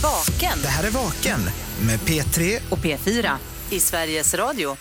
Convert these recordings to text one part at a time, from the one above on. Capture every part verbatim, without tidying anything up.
Vaken. Det här är Vaken med P tre och P fyra i Sveriges Radio.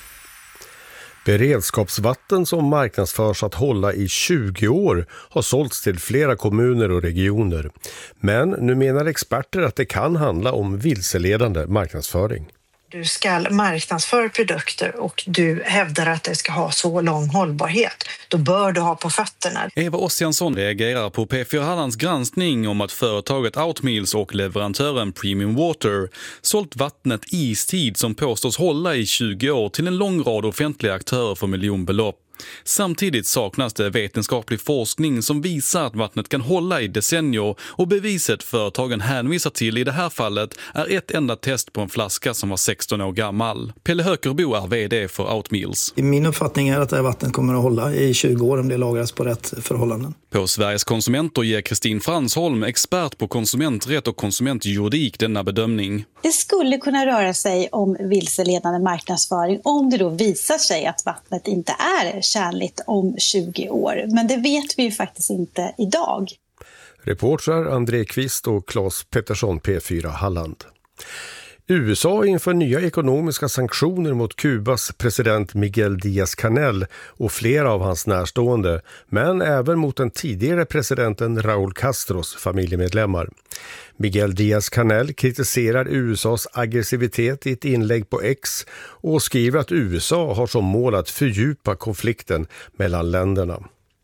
Beredskapsvatten som marknadsförs att hålla i tjugo år har sålts till flera kommuner och regioner. Men nu menar experter att det kan handla om vilseledande marknadsföring. Du ska marknadsföra produkter och du hävdar att det ska ha så lång hållbarhet. Då bör du ha på fötterna. Eva Ossiansson reagerar på P fyra Hallands granskning om att företaget Outmeals och leverantören Premium Water sålt vattnet Istid som påstås hålla i tjugo år till en lång rad offentliga aktörer för miljonbelopp. Samtidigt saknas det vetenskaplig forskning som visar att vattnet kan hålla i decennier, och beviset företagen hänvisar till i det här fallet är ett enda test på en flaska som var sexton år gammal. Pelle Hökerbo är vd för Outmeals. Min uppfattning är att det här vattnet kommer att hålla i tjugo år om det lagras på rätt förhållanden. På Sveriges konsumenter ger Kristin Fransholm, expert på konsumenträtt och konsumentjuridik, denna bedömning. Det skulle kunna röra sig om vilseledande marknadsföring om det då visar sig att vattnet inte är tjänligt om tjugo år. Men det vet vi ju faktiskt inte idag. Reportrar André Kvist och Claes Pettersson, P fyra Halland. U S A inför nya ekonomiska sanktioner mot Kubas president Miguel Díaz-Canel och flera av hans närstående, men även mot den tidigare presidenten Raúl Castros familjemedlemmar. Miguel Díaz-Canel kritiserar U S A:s aggressivitet i ett inlägg på X och skriver att U S A har som mål att fördjupa konflikten mellan länderna.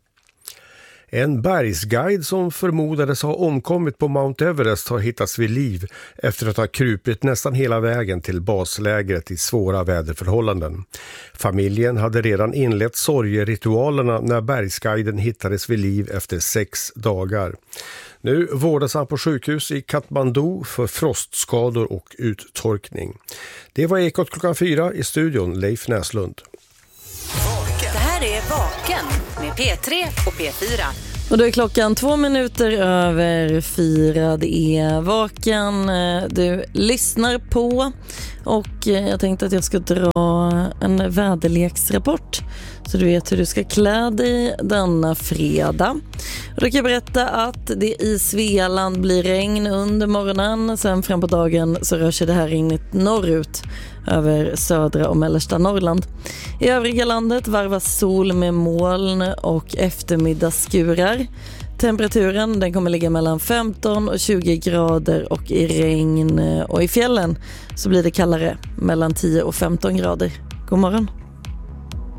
En bergsguide som förmodades ha omkommit på Mount Everest har hittats vid liv efter att ha krupit nästan hela vägen till baslägret i svåra väderförhållanden. Familjen hade redan inlett sorgeritualerna när bergsguiden hittades vid liv efter sex dagar. Nu vårdas han på sjukhus i Kathmandu för frostskador och uttorkning. Det var Ekot klockan fyra, i studion Leif Näslund. Det här är Vaken med P tre och P fyra. Och då är klockan två minuter över fyra. Det är Vaken du lyssnar på. Och jag tänkte att jag ska dra en väderleksrapport så du vet hur du ska klä dig denna fredag. Och då kan jag berätta att det i Svealand blir regn under morgonen. Sen fram på dagen så rör sig det här regnet norrut över södra och mellersta Norrland. I övriga landet varvas sol med moln och eftermiddagsskurar. Temperaturen den kommer ligga mellan femton och tjugo grader, och i regn och i fjällen så blir det kallare mellan tio och femton grader. God morgon.